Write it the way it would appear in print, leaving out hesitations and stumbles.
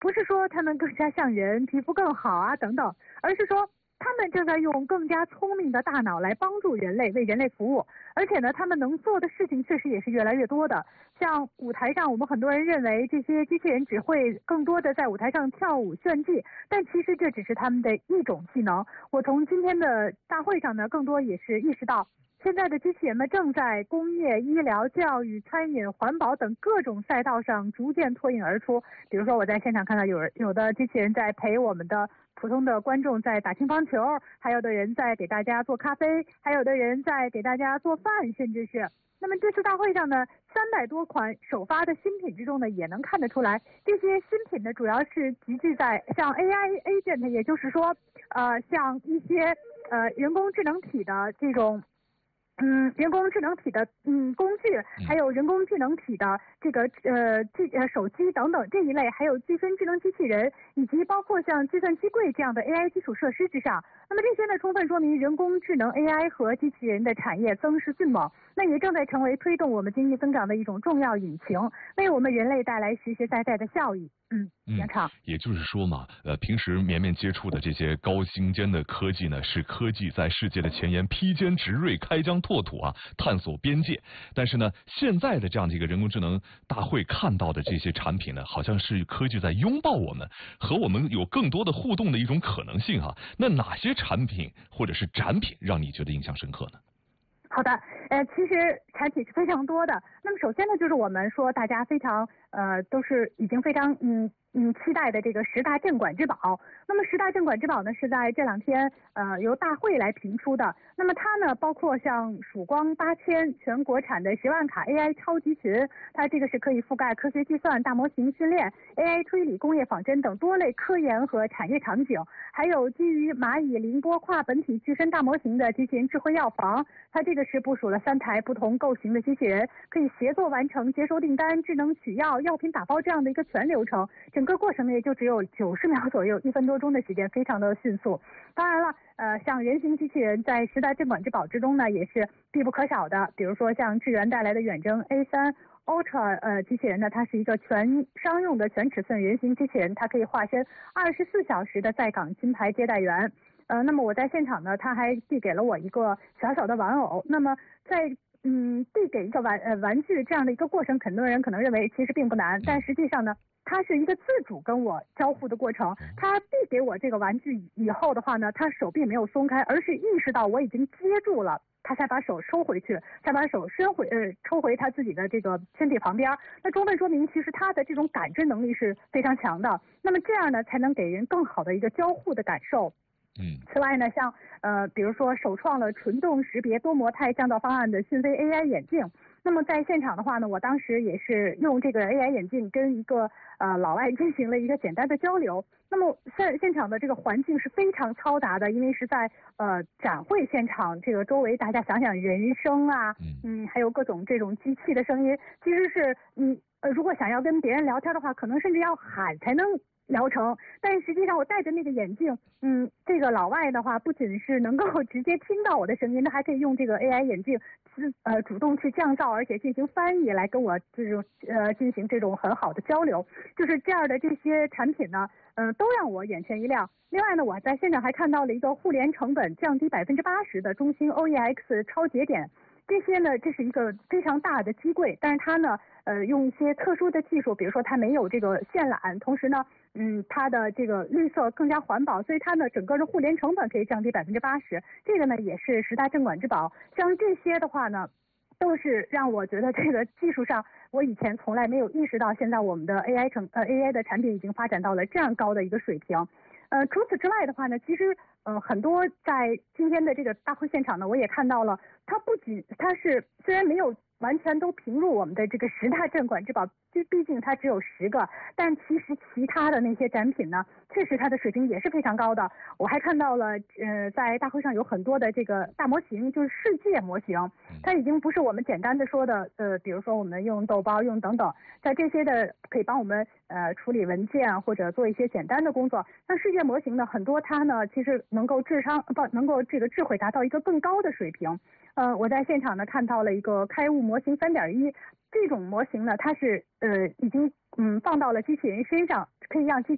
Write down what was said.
不是说他们更加像人，皮肤更好啊等等，而是说他们正在用更加聪明的大脑来帮助人类，为人类服务。而且呢，他们能做的事情确实也是越来越多的。像舞台上，我们很多人认为这些机器人只会更多的在舞台上跳舞炫技，但其实这只是他们的一种技能。我从今天的大会上呢，更多也是意识到，现在的机器人们正在工业、医疗、教育、餐饮、环保等各种赛道上逐渐脱颖而出。比如说，我在现场看到有的机器人在陪我们的普通的观众在打乒乓球，还有的人在给大家做咖啡，还有的人在给大家做饭，甚至是。那么这次大会上呢，300多款首发的新品之中呢，也能看得出来，这些新品呢主要是集聚在像 AI agent， 也就是说，像一些人工智能体的这种。人工智能体的工具，还有人工智能体的这个手机等等这一类，还有自身智能机器人，以及包括像计算机柜这样的 AI 基础设施之上。那么这些呢，充分说明人工智能 AI 和机器人的产业增势迅猛，那也正在成为推动我们经济增长的一种重要引擎，为我们人类带来实实在在的效益。杨畅， 也就是说嘛，平时绵绵接触的这些高精尖的科技呢，是科技在世界的前沿披坚执锐、开疆拓土啊，探索边界。但是呢，现在的这样的一个人工智能大会看到的这些产品呢，好像是科技在拥抱我们，和我们有更多的互动的一种可能性哈。那哪些产品或者是展品让你觉得印象深刻呢？ 好的，其实产品是非常多的。那么首先呢，就是我们说大家非常都是已经非常期待的这个10大镇馆之宝。那么10大镇馆之宝呢，是在这2天由大会来评出的。那么它呢，包括像曙光8000全国产的10万卡 AI 超级群，它这个是可以覆盖科学计算、大模型训练、AI 推理、工业仿真等多类科研和产业场景。还有基于蚂蚁凌波跨本体具身大模型的机器人智慧药房，它这个是部署了3台不同构型的机器人，可以协作完成接收订单、智能取药、药品打包这样的一个全流程。整个过程呢也就只有90秒左右，1分多钟的时间，非常的迅速。当然了，像人形机器人在10大镇馆之宝之中呢，也是必不可少的。比如说像智源带来的远征 A3 Ultra 机器人呢，它是一个全商用的全尺寸人形机器人，它可以化身24小时的在岗金牌接待员。那么我在现场呢，他还递给了我一个小小的玩偶。那么在递给一个玩具这样的一个过程，很多人可能认为其实并不难，但实际上呢，它是一个自主跟我交互的过程。他递给我这个玩具以后的话呢，他手臂没有松开，而是意识到我已经接住了，他才把手收回去，才把手抽回他自己的这个身体旁边。那充分说明其实他的这种感知能力是非常强的。那么这样呢，才能给人更好的一个交互的感受。此外呢，像比如说首创了纯动识别多模态降噪方案的讯飞 AI 眼镜。那么在现场的话呢，我当时也是用这个 AI 眼镜跟一个老外进行了一个简单的交流。那么现场的这个环境是非常嘈杂的，因为是在展会现场，这个周围大家想想人声啊，还有各种这种机器的声音，其实是如果想要跟别人聊天的话，可能甚至要喊才能疗程。但实际上我戴着那个眼镜，这个老外的话不仅是能够直接听到我的声音，他还可以用这个 AI 眼镜主动去降噪，而且进行翻译来跟我这种进行这种很好的交流。就是这样的这些产品呢，都让我眼前一亮。另外呢，我在现场还看到了一个互联成本降低80%的中兴 OEX 超节点。这些呢，这是一个非常大的机柜，但是它呢，用一些特殊的技术，比如说它没有这个线缆，同时呢，它的这个绿色更加环保，所以它呢整个的互联成本可以降低80%。这个呢也是10大镇馆之宝。像这些的话呢，都是让我觉得这个技术上，我以前从来没有意识到，现在我们的 AI 的产品已经发展到了这样高的一个水平。除此之外的话呢，其实很多在今天的这个大会现场呢，我也看到了，它是虽然没有完全都评入我们的这个10大镇馆之宝，毕竟它只有10个，但其实其他的那些展品呢，确实它的水平也是非常高的。我还看到了在大会上有很多的这个大模型，就是世界模型，它已经不是我们简单的说的比如说我们用豆包用等等，在这些的可以帮我们处理文件或者做一些简单的工作。那世界模型呢，很多它呢其实能够能够这个智慧达到一个更高的水平。我在现场呢看到了一个开悟模型3.1，这种模型呢，它是已经放到了机器人身上，可以让机器